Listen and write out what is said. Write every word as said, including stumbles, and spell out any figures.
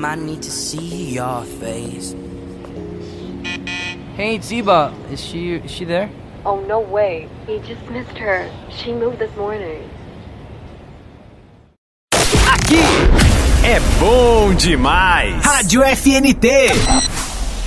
time I need to see your face. Hey, Ziba, is she is she there? Oh, no way. He just missed her. She moved this morning. Aqui é bom demais. Rádio F N T.